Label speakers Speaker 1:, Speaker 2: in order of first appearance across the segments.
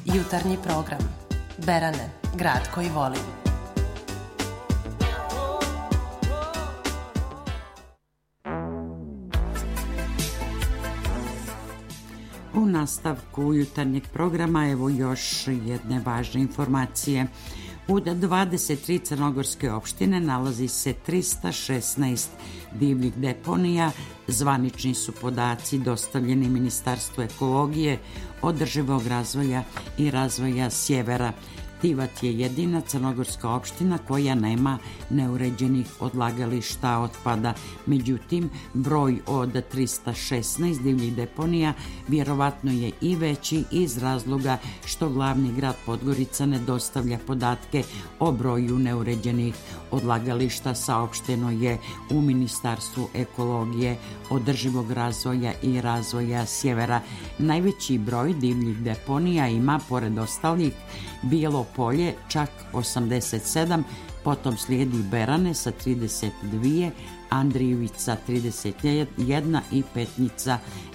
Speaker 1: Jutarnji program. Berane, grad koji volim.
Speaker 2: U nastavku jutarnjeg programa evo još jedne važne informacije. U 23 crnogorske opštine nalazi se 316 divljih deponija. Zvanični su podaci dostavljeni Ministarstvu ekologije, održivog razvoja i razvoja sjevera. Tivat je jedina crnogorska opština koja nema neuređenih odlagališta otpada. Međutim, broj od 316 divljih deponija vjerovatno je i veći iz razloga što glavni grad Podgorica ne dostavlja podatke o broju neuređenih odlagališta. Saopšteno je u Ministarstvu ekologije, održivog razvoja i razvoja sjevera. Najveći broj divljih deponija ima, pored ostalih, Bijelo Polje, čak 87, potom slijedi Berane sa 32, Andrijevica 31 i Petnica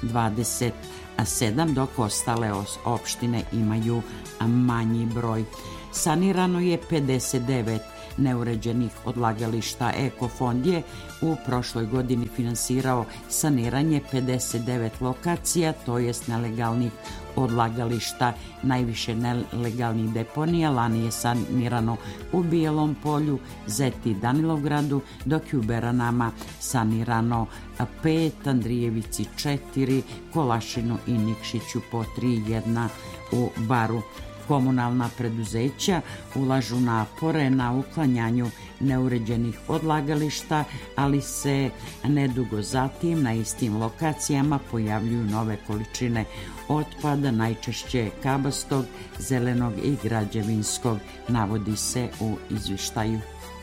Speaker 2: 27, dok ostale opštine imaju manji broj. Sanirano je 59 neuređenih odlagališta. Ekofond je u prošloj godini finansirao saniranje 59 lokacija, to jest nelegalnih odlagališta. Najviše nelegalnih deponija lani je sanirano u Bijelom Polju, Zeti i Danilovgradu, dok je u Beranama sanirano 5, Andrijevici 4, Kolašinu i Nikšiću po 3, jedna u Baru. Komunalna preduzeća ulažu napore na uklanjanju neuređenih odlagališta, ali se nedugo zatim na istim lokacijama pojavljuju nove količine otpada, najčešće kabastog, zelenog i građevinskog, navodi se u izvještaju.